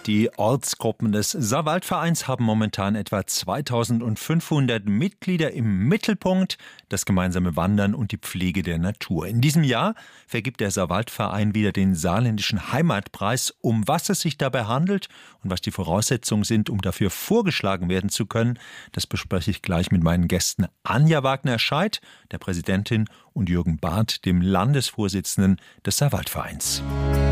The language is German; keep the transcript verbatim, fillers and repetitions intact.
Die Ortsgruppen des Saarwaldvereins haben momentan etwa zweitausendfünfhundert Mitglieder. Im Mittelpunkt das gemeinsame Wandern und die Pflege der Natur. In diesem Jahr vergibt der Saarwaldverein wieder den Saarländischen Heimatpreis. Um was es sich dabei handelt und was die Voraussetzungen sind, um dafür vorgeschlagen werden zu können, das bespreche ich gleich mit meinen Gästen Anja Wagner-Scheidt, der Präsidentin, und Jürgen Barth, dem Landesvorsitzenden des Saarwaldvereins.